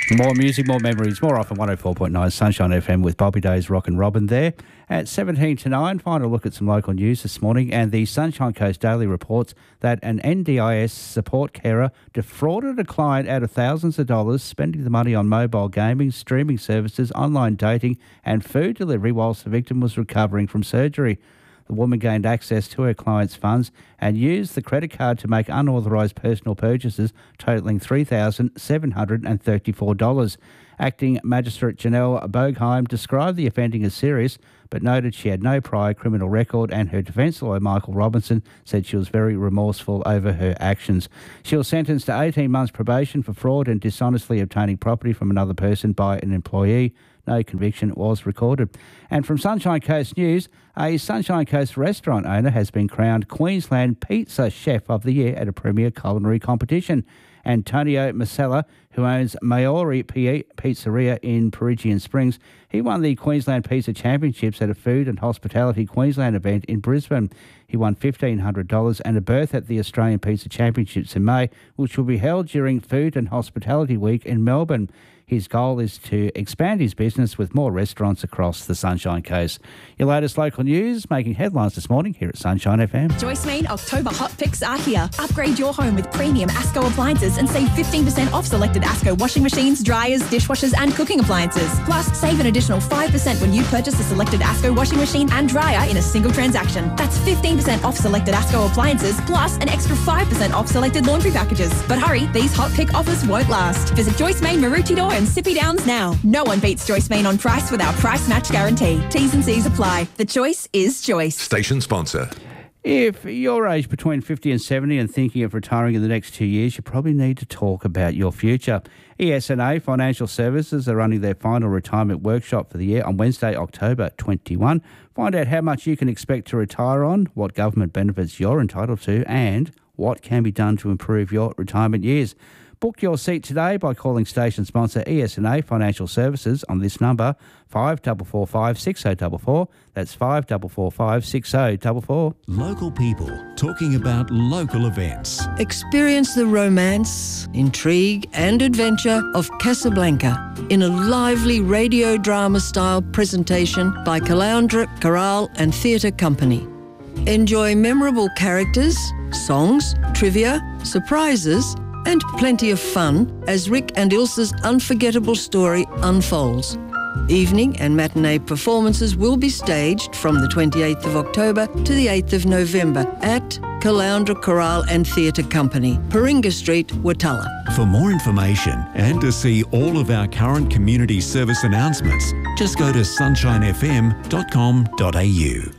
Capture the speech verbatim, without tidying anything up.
More music, more memories, more often one oh four point nine Sunshine F M with Bobby Day's Rock and Robin there. At seventeen to nine, final look at some local news this morning, and the Sunshine Coast Daily reports that an N D I S support carer defrauded a client out of thousands of dollars, spending the money on mobile gaming, streaming services, online dating and food delivery whilst the victim was recovering from surgery. The woman gained access to her client's funds and used the credit card to make unauthorised personal purchases totalling three thousand seven hundred thirty-four dollars. Acting Magistrate Janelle Bogheim described the offending as serious, but noted she had no prior criminal record, and her defence lawyer, Michael Robinson, said she was very remorseful over her actions. She was sentenced to eighteen months probation for fraud and dishonestly obtaining property from another person by an employee. No conviction was recorded. And from Sunshine Coast News, a Sunshine Coast restaurant owner has been crowned Queensland Pizza Chef of the Year at a premier culinary competition. Antonio Masella, who owns Maori Pizzeria in Peregian Springs, he won the Queensland Pizza Championships at a Food and Hospitality Queensland event in Brisbane. He won fifteen hundred dollars and a berth at the Australian Pizza Championships in May, which will be held during Food and Hospitality Week in Melbourne. His goal is to expand his business with more restaurants across the Sunshine Coast. Your latest local news making headlines this morning here at Sunshine F M. Joyce Main October hot picks are here. Upgrade your home with premium ASCO appliances and save fifteen percent off selected ASCO washing machines, dryers, dishwashers and cooking appliances. Plus, save an additional five percent when you purchase a selected ASCO washing machine and dryer in a single transaction. That's fifteen percent off selected ASCO appliances, plus an extra five percent off selected laundry packages. But hurry, these hot pick offers won't last. Visit Joyce Main Maroochydore and Sippy Downs now. No one beats Joyce Main on price with our price match guarantee. T's and C's apply. The choice is Joyce. Station sponsor. If you're aged between fifty and seventy and thinking of retiring in the next two years, you probably need to talk about your future. E S N A Financial Services are running their final retirement workshop for the year on Wednesday, October twenty-first. Find out how much you can expect to retire on, what government benefits you're entitled to, and what can be done to improve your retirement years. Book your seat today by calling station sponsor E S N A Financial Services on this number, five four four five, six oh four four. That's five four four five, six oh four four. Local people talking about local events. Experience the romance, intrigue and adventure of Casablanca in a lively radio drama style presentation by Caloundra Chorale and Theatre Company. Enjoy memorable characters, songs, trivia, surprises and plenty of fun as Rick and Ilsa's unforgettable story unfolds. Evening and matinee performances will be staged from the twenty-eighth of October to the eighth of November at Caloundra Chorale and Theatre Company, Paringa Street, Watala. For more information and to see all of our current community service announcements, just go to sunshine f m dot com dot a u.